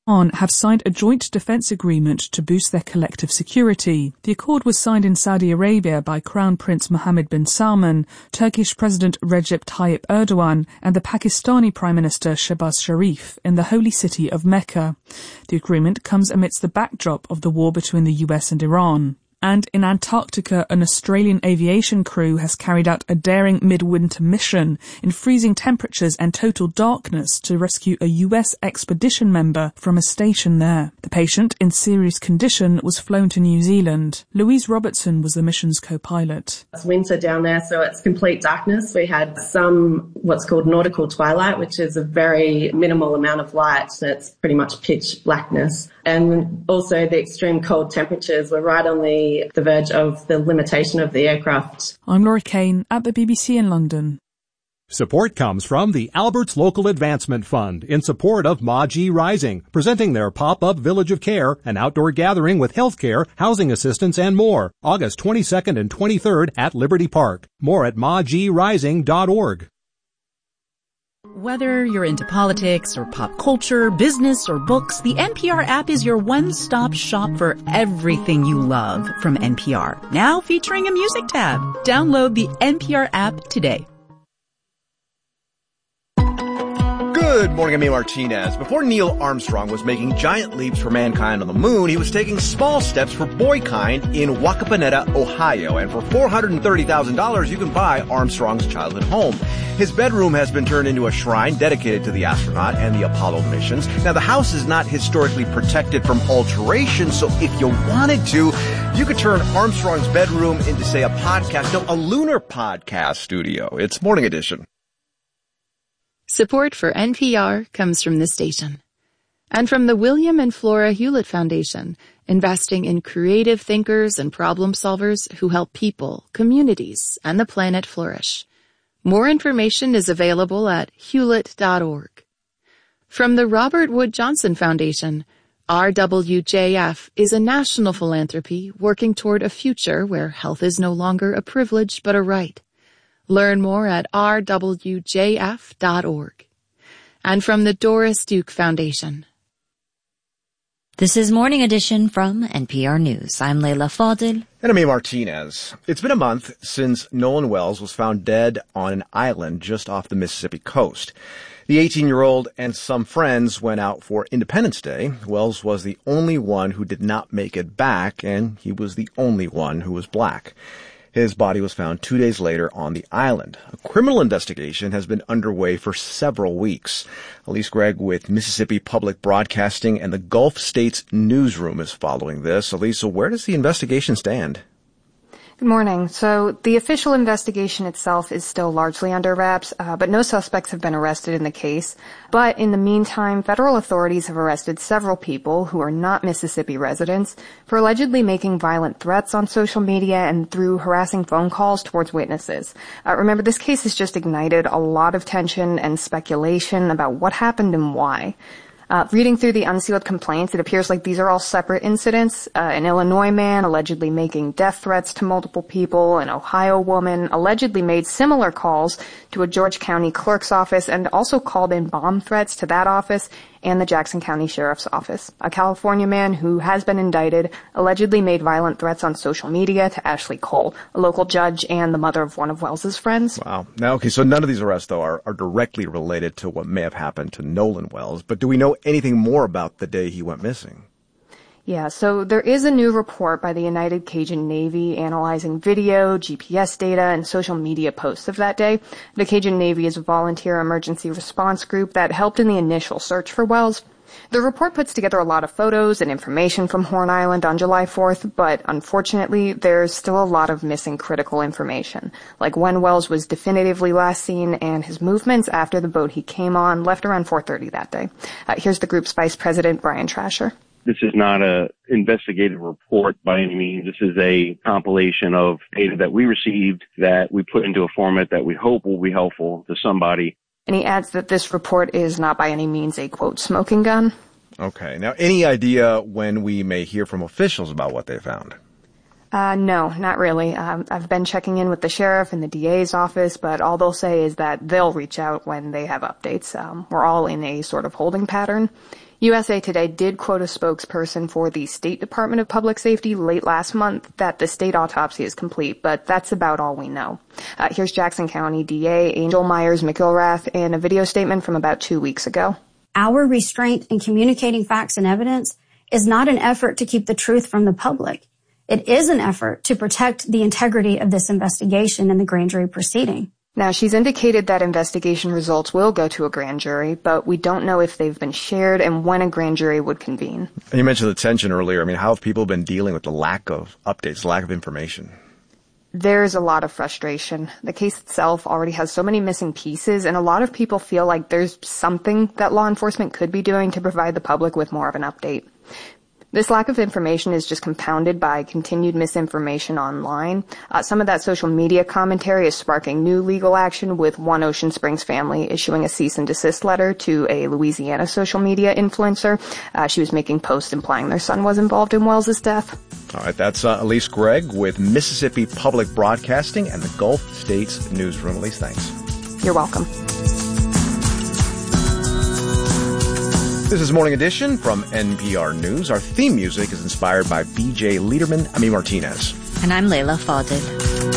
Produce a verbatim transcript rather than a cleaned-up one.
Iran have signed a joint defense agreement to boost their collective security. The accord was signed in Saudi Arabia by Crown Prince Mohammed bin Salman, Turkish President Recep Tayyip Erdogan, and the Pakistani Prime Minister Shehbaz Sharif in the holy city of Mecca. The agreement comes amidst the backdrop of the war between the U S and Iran. And in Antarctica, an Australian aviation crew has carried out a daring midwinter mission in freezing temperatures and total darkness to rescue a U S expedition member from a station there. The patient, in serious condition, was flown to New Zealand. Louise Robertson was the mission's co-pilot. It's winter down there, so it's complete darkness. We had some what's called nautical twilight, which is a very minimal amount of light. That's pretty much pitch blackness. And also the extreme cold temperatures were right on the the verge of the limitation of the aircraft. I'm Laura Kane at the B B C in London. Support comes from the Alberts Local Advancement Fund in support of Ma Ji Rising, presenting their pop-up Village of Care, an outdoor gathering with healthcare, housing assistance, and more, August twenty-second and twenty-third at Liberty Park. More at ma ji rising dot org. Whether you're into politics or pop culture, business or books, the N P R app is your one-stop shop for everything you love from N P R. Now featuring a music tab. Download the N P R app today. Good morning, I'm Amy Martinez. Before Neil Armstrong was making giant leaps for mankind on the moon, he was taking small steps for boykind in Wacaponeta, Ohio. And for four hundred thirty thousand dollars, you can buy Armstrong's childhood home. His bedroom has been turned into a shrine dedicated to the astronaut and the Apollo missions. Now, the house is not historically protected from alteration, so if you wanted to, you could turn Armstrong's bedroom into, say, a podcast, no, a lunar podcast studio. It's Morning Edition. Support for N P R comes from this station. And from the William and Flora Hewlett Foundation, investing in creative thinkers and problem solvers who help people, communities, and the planet flourish. More information is available at hewlett dot org. From the Robert Wood Johnson Foundation, R W J F is a national philanthropy working toward a future where health is no longer a privilege but a right. Learn more at r w j f dot org. And from the Doris Duke Foundation. This is Morning Edition from N P R News. I'm Leila Fadil. And I'm Amy Martinez. It's been a month since Nolan Wells was found dead on an island just off the Mississippi coast. The eighteen-year-old and some friends went out for Independence Day. Wells was the only one who did not make it back, and he was the only one who was black. His body was found two days later on the island. A criminal investigation has been underway for several weeks. Elise Gregg with Mississippi Public Broadcasting and the Gulf States Newsroom is following this. Elise, so where does the investigation stand? Good morning. So the official investigation itself is still largely under wraps, uh, but no suspects have been arrested in the case. But in the meantime, federal authorities have arrested several people who are not Mississippi residents for allegedly making violent threats on social media and through harassing phone calls towards witnesses. Uh, remember, this case has just ignited a lot of tension and speculation about what happened and why. Uh, reading through the unsealed complaints, it appears like these are all separate incidents. Uh, an Illinois man allegedly making death threats to multiple people. An Ohio woman allegedly made similar calls to a George County clerk's office and also called in bomb threats to that office and the Jackson County Sheriff's Office. A California man who has been indicted allegedly made violent threats on social media to Ashley Cole, a local judge and the mother of one of Wells's friends. Wow. Now, okay, so none of these arrests, though, are, are directly related to what may have happened to Nolan Wells. But do we know anything more about the day he went missing? Yeah, so there is a new report by the United Cajun Navy analyzing video, G P S data, and social media posts of that day. The Cajun Navy is a volunteer emergency response group that helped in the initial search for Wells. The report puts together a lot of photos and information from Horn Island on July fourth, but unfortunately, there's still a lot of missing critical information, like when Wells was definitively last seen and his movements after the boat he came on left around four thirty that day. Uh, here's the group's vice president, Brian Trasher. This is not a investigative report by any means. This is a compilation of data that we received that we put into a format that we hope will be helpful to somebody. And he adds that this report is not by any means a, quote, smoking gun. Okay. Now, any idea when we may hear from officials about what they found? Uh, no, not really. Um, I've been checking in with the sheriff and the D A's office, but all they'll say is that they'll reach out when they have updates. Um, we're all in a sort of holding pattern. U S A Today did quote a spokesperson for the State Department of Public Safety late last month that the state autopsy is complete, but that's about all we know. Uh, here's Jackson County D A Angel Myers McIlrath in a video statement from about two weeks ago. Our restraint in communicating facts and evidence is not an effort to keep the truth from the public. It is an effort to protect the integrity of this investigation and the grand jury proceeding. Now, she's indicated that investigation results will go to a grand jury, but we don't know if they've been shared and when a grand jury would convene. And you mentioned the tension earlier. I mean, how have people been dealing with the lack of updates, lack of information? There's a lot of frustration. The case itself already has so many missing pieces, and a lot of people feel like there's something that law enforcement could be doing to provide the public with more of an update. This lack of information is just compounded by continued misinformation online. Uh, some of that social media commentary is sparking new legal action, with one Ocean Springs family issuing a cease and desist letter to a Louisiana social media influencer. Uh, she was making posts implying their son was involved in Wells's death. All right, that's uh, Elise Gregg with Mississippi Public Broadcasting and the Gulf States Newsroom. Elise, thanks. You're welcome. This is Morning Edition from N P R News. Our theme music is inspired by B J Liederman, Ami Martinez. And I'm Layla Fadil.